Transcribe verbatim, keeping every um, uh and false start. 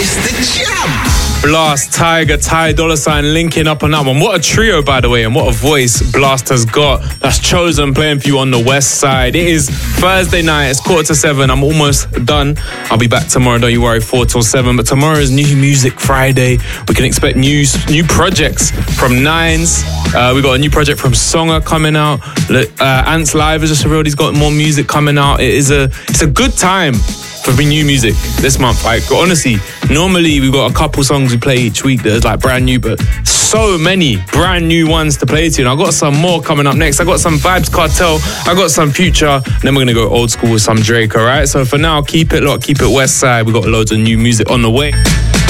It's the jam. Blast, Tyga, Ty Dolla Sign linking up on that one. What a trio, by the way, and what a voice Blast has got. That's Chosen playing for you on the west side. It is Thursday night. It's quarter to seven. I'm almost done. I'll be back tomorrow. Don't you worry, four till seven. But tomorrow is New Music Friday. We can expect new new projects from Nines. Uh, we got a new project from Songer coming out. Uh, Ants Live is just revealed he's got more music coming out. It is a it's a good time for new music this month. Like, honestly, normally we've got a couple songs we play each week that's like brand new, but so many brand new ones to play to. And I got some more coming up next. I got some Vibes Cartel, I got some Future, and then we're gonna go old school with some Drake. All right, so for now, keep it locked, keep it west side. We got loads of new music on the way.